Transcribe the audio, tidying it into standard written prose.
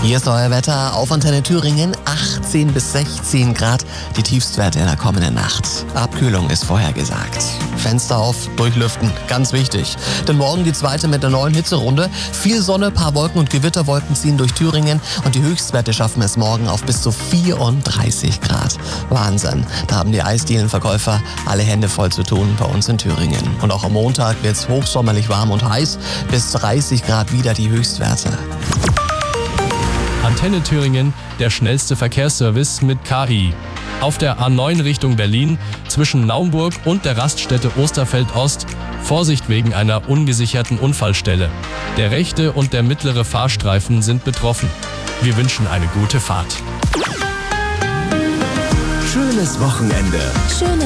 Hier ist euer Wetter auf Antenne Thüringen, 18 bis 16 Grad, die Tiefstwerte in der kommenden Nacht. Abkühlung ist vorhergesagt. Fenster auf, durchlüften, ganz wichtig. Denn morgen die zweite mit der neuen Hitzerunde. Viel Sonne, paar Wolken und Gewitterwolken ziehen durch Thüringen und die Höchstwerte schaffen es morgen auf bis zu 34 Grad. Wahnsinn, da haben die Eisdielenverkäufer alle Hände voll zu tun bei uns in Thüringen. Und auch am Montag wird es hochsommerlich warm und heiß, bis 30 Grad wieder die Höchstwerte. Antenne Thüringen, der schnellste Verkehrsservice mit KI. Auf der A9 Richtung Berlin zwischen Naumburg und der Raststätte Osterfeld-Ost Vorsicht wegen einer ungesicherten Unfallstelle. Der rechte und der mittlere Fahrstreifen sind betroffen. Wir wünschen eine gute Fahrt. Schönes Wochenende.